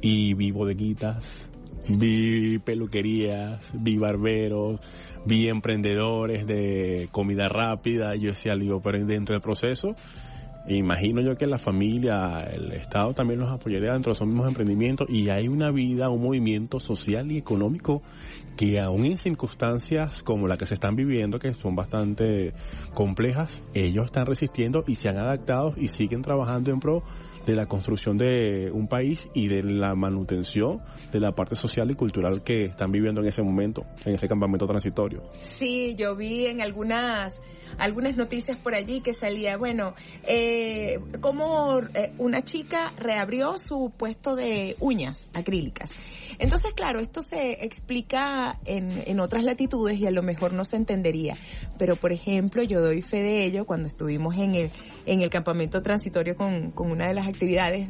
y vi bodeguitas, vi peluquerías, vi barberos, vi emprendedores de comida rápida. Yo decía, digo, pero dentro del proceso, imagino yo que la familia, el Estado también los apoyaría dentro de esos mismos emprendimientos, y hay una vida, un movimiento social y económico que aún en circunstancias como la que se están viviendo, que son bastante complejas, ellos están resistiendo y se han adaptado y siguen trabajando en pro de la construcción de un país y de la manutención de la parte social y cultural que están viviendo en ese momento, en ese campamento transitorio. Sí, yo vi en algunas noticias por allí que salía, bueno, como una chica reabrió su puesto de uñas acrílicas. Entonces, claro, esto se explica en otras latitudes y a lo mejor no se entendería. Pero, por ejemplo, yo doy fe de ello cuando estuvimos en el campamento transitorio con una de las actividades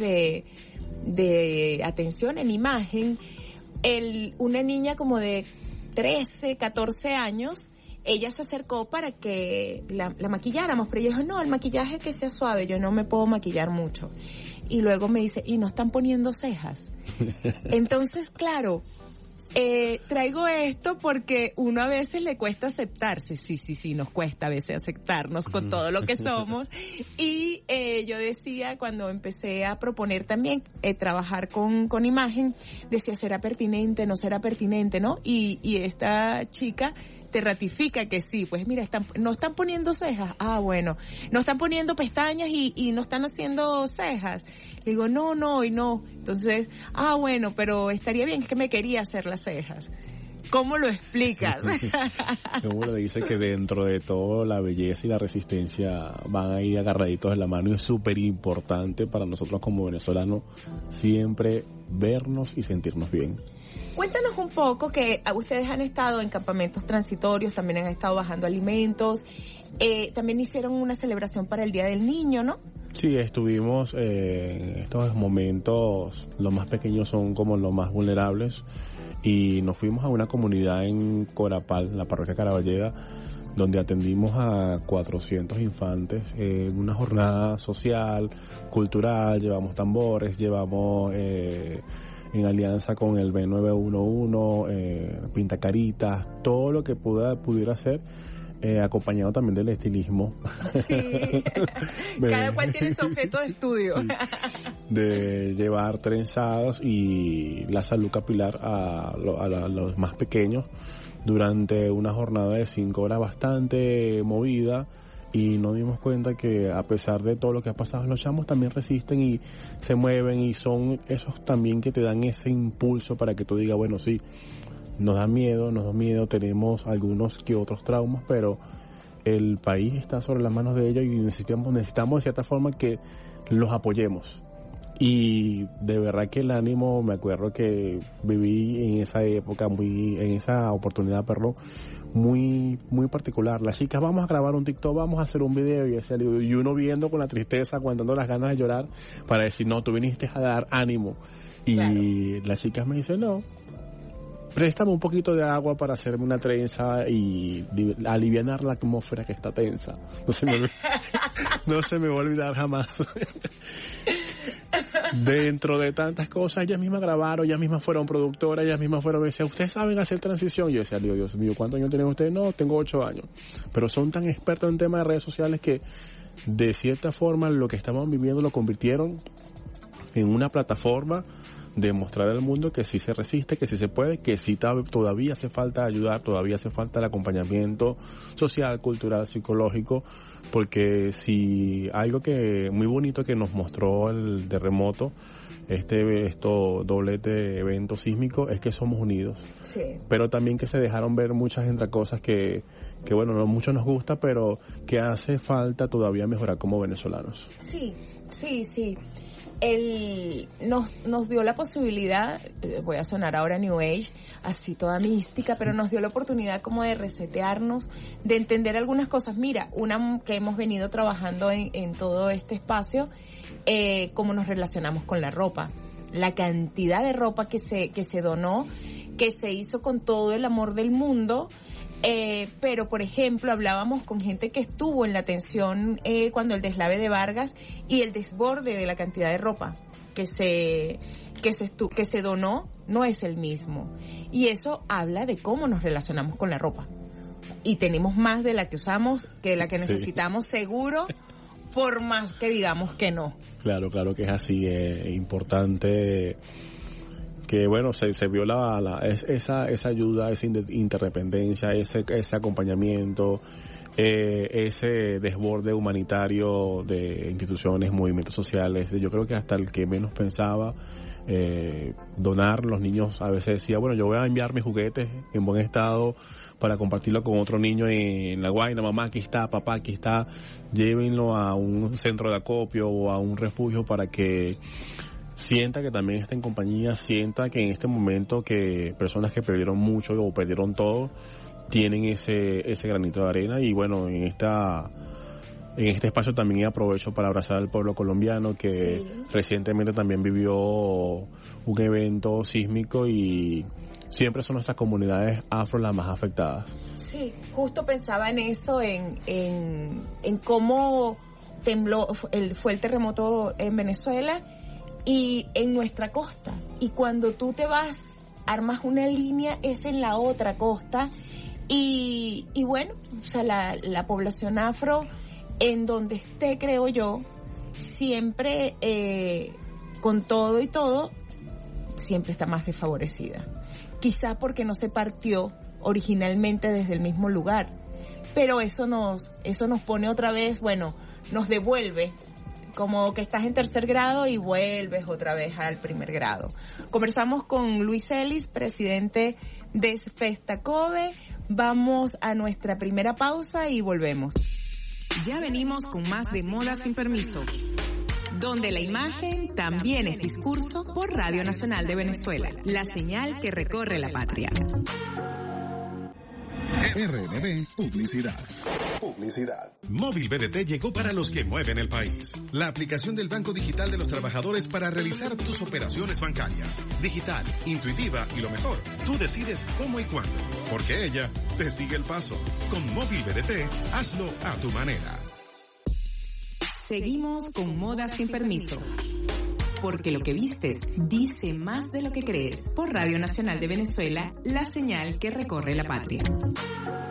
de atención en imagen. Una niña como de 13, 14 años, ella se acercó para que la maquilláramos, pero ella dijo, no, el maquillaje que sea suave, yo no me puedo maquillar mucho. Y luego me dice, ¿y no están poniendo cejas? Entonces, claro, traigo esto porque uno a veces le cuesta aceptarse, sí, nos cuesta a veces aceptarnos con todo lo que somos, y yo decía, cuando empecé a proponer también trabajar con imagen, decía, ¿será pertinente, no será pertinente, no? Y esta chica te ratifica que sí, pues mira, no están poniendo cejas, bueno, no están poniendo pestañas y no están haciendo cejas. Le digo, no, entonces, bueno, pero estaría bien, es que me quería hacer las cejas. ¿Cómo lo explicas? ¿Cómo le dice que dentro de todo la belleza y la resistencia van a ir agarraditos de la mano? Y es súper importante para nosotros como venezolanos siempre vernos y sentirnos bien. Cuéntanos un poco, que ustedes han estado en campamentos transitorios, también han estado bajando alimentos, también hicieron una celebración para el Día del Niño, ¿no? Sí, estuvimos en estos momentos, los más pequeños son como los más vulnerables, y nos fuimos a una comunidad en Corapal, la parroquia Caraballeda, donde atendimos a 400 infantes en una jornada social, cultural, llevamos tambores, llevamos en alianza con el B911, pintacaritas, todo lo que pudiera ser, acompañado también del estilismo. Sí, cada cual tiene su objeto de estudio. Sí, de llevar trenzados y la salud capilar a los más pequeños durante una jornada de 5 horas bastante movida. Y nos dimos cuenta que a pesar de todo lo que ha pasado, los chamos también resisten y se mueven, y son esos también que te dan ese impulso para que tú digas, bueno, sí, nos da miedo, tenemos algunos que otros traumas, pero el país está sobre las manos de ellos y necesitamos de cierta forma que los apoyemos. Y de verdad que el ánimo, me acuerdo que viví en esa época, en esa oportunidad, muy particular. Las chicas, vamos a grabar un TikTok, vamos a hacer un video, y uno viendo con la tristeza, aguantando las ganas de llorar, para decir, no, tú viniste a dar ánimo. Y claro, las chicas me dicen, no, préstame un poquito de agua para hacerme una trenza y alivianar la atmósfera que está tensa. No se me va a olvidar jamás. Dentro de tantas cosas, ellas mismas grabaron, ellas mismas fueron productoras, ellas mismas fueron, me decían, ¿ustedes saben hacer transición? Yo decía, Dios mío, ¿cuántos años tienen ustedes? No, tengo 8 años. Pero son tan expertos en temas de redes sociales que, de cierta forma, lo que estaban viviendo lo convirtieron en una plataforma de mostrar al mundo que sí se resiste, que sí se puede, que sí todavía hace falta ayudar, todavía hace falta el acompañamiento social, cultural, psicológico, porque si algo que muy bonito que nos mostró el terremoto, esto doblete evento sísmico, es que somos unidos. Sí. Pero también que se dejaron ver muchas entre cosas que bueno, no mucho nos gusta, pero que hace falta todavía mejorar como venezolanos. Sí. Nos dio la posibilidad, voy a sonar ahora New Age, así toda mística, pero nos dio la oportunidad como de resetearnos, de entender algunas cosas. Mira, una que hemos venido trabajando en todo este espacio, cómo nos relacionamos con la ropa, la cantidad de ropa que se donó, que se hizo con todo el amor del mundo. Pero por ejemplo hablábamos con gente que estuvo en la atención cuando el deslave de Vargas, y el desborde de la cantidad de ropa que se que se donó no es el mismo. Y eso habla de cómo nos relacionamos con la ropa. Y tenemos más de la que usamos que de la que necesitamos, seguro, por más que digamos que no. Claro que es así. Es importante que, bueno, se vio esa ayuda, esa interdependencia, ese acompañamiento, ese desborde humanitario de instituciones, movimientos sociales. Yo creo que hasta el que menos pensaba donar, los niños a veces decía, bueno, yo voy a enviar mis juguetes en buen estado para compartirlo con otro niño en La Guaina. Mamá, aquí está, papá, aquí está, llévenlo a un centro de acopio o a un refugio para que sienta que también está en compañía, sienta que en este momento que personas que perdieron mucho o perdieron todo tienen ese granito de arena. Y bueno, en este espacio también aprovecho para abrazar al pueblo colombiano que recientemente también vivió un evento sísmico y siempre son nuestras comunidades afro las más afectadas. Sí, justo pensaba en eso, en cómo tembló, fue el terremoto en Venezuela y en nuestra costa. Y cuando tú te vas, armas una línea, es en la otra costa. Y bueno, o sea, la población afro, en donde esté, creo yo, siempre, con todo y todo, siempre está más desfavorecida. Quizá porque no se partió originalmente desde el mismo lugar, pero eso nos pone otra vez, bueno, nos devuelve, como que estás en tercer grado y vuelves otra vez al primer grado. Conversamos con Luis Ellis, presidente de Festacove. Vamos a nuestra primera pausa y volvemos. Ya venimos con más de Moda Sin Permiso, donde la imagen también es discurso, por Radio Nacional de Venezuela, la señal que recorre la patria. RNB Publicidad. Móvil BDT llegó para los que mueven el país. La aplicación del Banco Digital de los Trabajadores para realizar tus operaciones bancarias. Digital, intuitiva y lo mejor, tú decides cómo y cuándo, porque ella te sigue el paso. Con Móvil BDT, hazlo a tu manera. Seguimos con Moda Sin Permiso, porque lo que vistes dice más de lo que crees. Por Radio Nacional de Venezuela, la señal que recorre la patria.